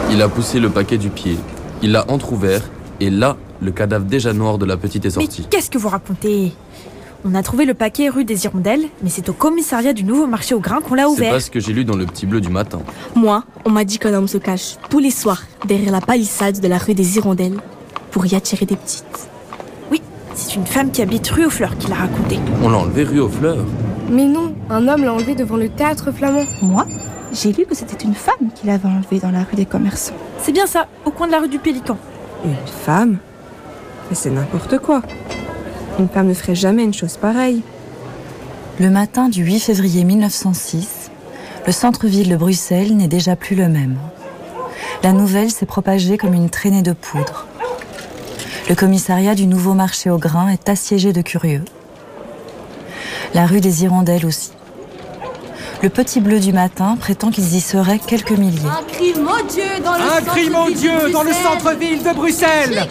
Il a poussé le paquet du pied, il l'a entrouvert, et là, le cadavre déjà noir de la petite est sorti. Mais qu'est-ce que vous racontez ? On a trouvé le paquet rue des Hirondelles, mais c'est au commissariat du nouveau marché au grain qu'on l'a ouvert. C'est pas ce que j'ai lu dans le petit bleu du matin. Moi, on m'a dit qu'un homme se cache tous les soirs derrière la palissade de la rue des Hirondelles pour y attirer des petites. Oui, c'est une femme qui habite rue aux Fleurs qui l'a raconté. On l'a enlevé rue aux Fleurs. Mais non, un homme l'a enlevé devant le théâtre flamand. Moi, j'ai lu que c'était une femme qui l'avait enlevé dans la rue des Commerçants. C'est bien ça, au coin de la rue du Pélican. Une femme ? Mais c'est n'importe quoi. Une femme ne ferait jamais une chose pareille. Le matin du 8 février 1906, le centre-ville de Bruxelles n'est déjà plus le même. La nouvelle s'est propagée comme une traînée de poudre. Le commissariat du nouveau marché au grain est assiégé de curieux. La rue des Hirondelles aussi. Le petit bleu du matin prétend qu'ils y seraient quelques milliers. Un crime odieux dans le Un crime odieux dans le centre-ville de Bruxelles.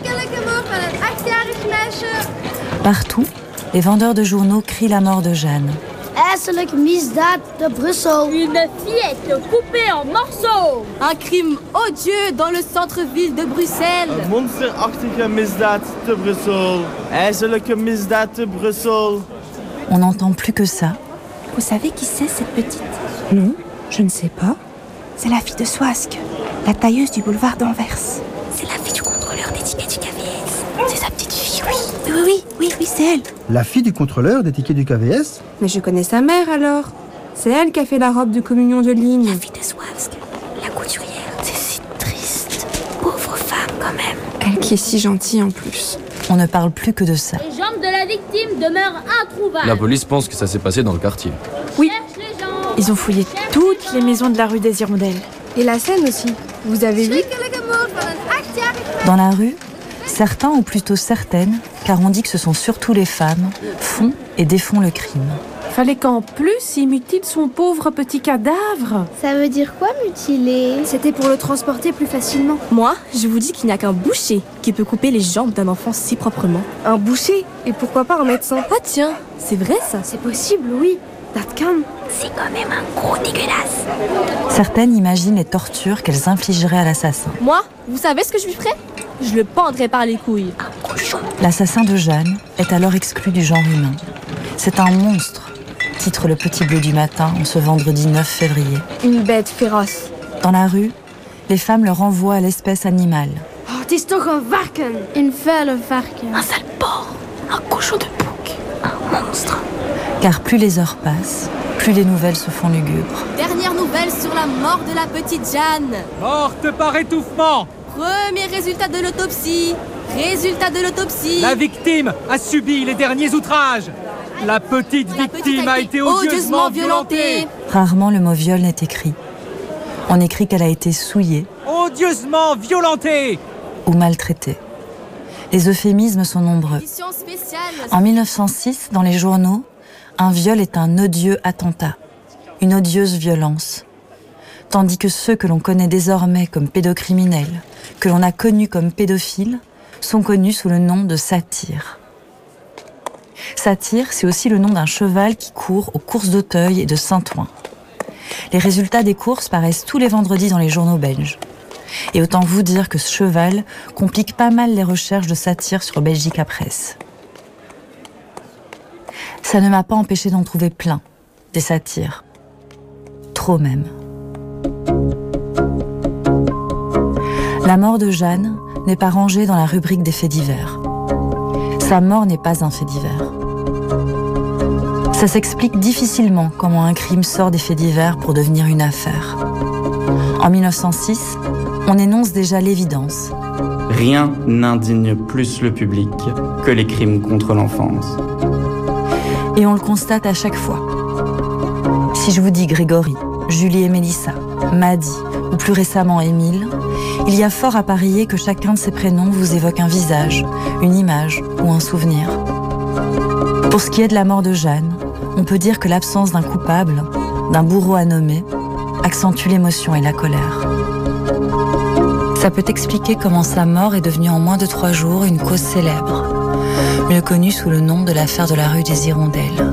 Partout, les vendeurs de journaux crient la mort de Jeanne. Ernstige misdaad de Bruxelles. Une fillette coupée en morceaux. Un crime odieux dans le centre-ville de Bruxelles. Een monsterachtige misdaad te Brussel. IJselijke misdaad te Brussel. On n'entend plus que ça. Vous savez qui c'est, cette petite ? Non, je ne sais pas. C'est la fille de Soisque, la tailleuse du boulevard d'Anvers. C'est la fille du contrôleur des tickets du KVS. C'est sa petite fille, oui. Oui, c'est elle. La fille du contrôleur des tickets du KVS ? Mais je connais sa mère alors. C'est elle qui a fait la robe de communion de Ligne. La fille de Soisque, la couturière. C'est si triste. Pauvre femme, quand même. Elle qui est si gentille en plus. On ne parle plus que de ça. Les jambes de la victime demeurent introuvables. La police pense que ça s'est passé dans le quartier. Oui, Cherche les jambes. ils ont fouillé toutes les maisons de la rue des Hirondelles. Et la scène aussi. Vous avez vu ? Dans la rue, certains, ou plutôt certaines, car on dit que ce sont surtout les femmes, font et défont le crime. Fallait qu'en plus ils mutilent son pauvre petit cadavre. Ça veut dire quoi mutiler ? C'était pour le transporter plus facilement. Moi, je vous dis qu'il n'y a qu'un boucher qui peut couper les jambes d'un enfant si proprement. Un boucher ? Et pourquoi pas un médecin ? Ah tiens, c'est vrai ça. C'est possible, oui. Dat kan. C'est quand même un gros dégueulasse. Certaines imaginent les tortures qu'elles infligeraient à l'assassin. Moi, vous savez ce que je lui ferais ? Je le pendrais par les couilles. Un cochon. L'assassin de Jeanne est alors exclu du genre humain. C'est un monstre, titre le petit bleu du matin en ce vendredi 9 février. Une bête féroce. Dans la rue, les femmes le renvoient à l'espèce animale. Oh, het is toch een varken. Een vuile varken. Un sale porc. Un cochon de bouc. Un monstre. Car plus les heures passent, plus les nouvelles se font lugubres. Dernière nouvelle sur la mort de la petite Jeanne. Morte par étouffement. Premier résultat de l'autopsie. Résultat de l'autopsie. La victime a subi les derniers outrages. La petite victime a été odieusement violentée. Rarement le mot viol n'est écrit. On écrit qu'elle a été souillée. Odieusement violentée. Ou maltraitée. Les euphémismes sont nombreux. Édition spéciale. En 1906, dans les journaux, un viol est un odieux attentat, une odieuse violence. Tandis que ceux que l'on connaît désormais comme pédocriminels, que l'on a connus comme pédophiles, sont connus sous le nom de satyres. Satyre, c'est aussi le nom d'un cheval qui court aux courses d'Auteuil et de Saint-Ouen. Les résultats des courses paraissent tous les vendredis dans les journaux belges. Et autant vous dire que ce cheval complique pas mal les recherches de Satyre sur Belgica Presse. Ça ne m'a pas empêché d'en trouver plein, des satyres. Trop même. La mort de Jeanne n'est pas rangée dans la rubrique des faits divers. Sa mort n'est pas un fait divers. Ça s'explique difficilement comment un crime sort des faits divers pour devenir une affaire. En 1906, on énonce déjà l'évidence. Rien n'indigne plus le public que les crimes contre l'enfance. Et on le constate à chaque fois. Si je vous dis Grégory, Julie et Mélissa, Maddy ou plus récemment Émile, il y a fort à parier que chacun de ces prénoms vous évoque un visage, une image ou un souvenir. Pour ce qui est de la mort de Jeanne, on peut dire que l'absence d'un coupable, d'un bourreau à nommer, accentue l'émotion et la colère. Ça peut expliquer comment sa mort est devenue en moins de 3 jours une cause célèbre, mieux connue sous le nom de l'affaire de la rue des Hirondelles.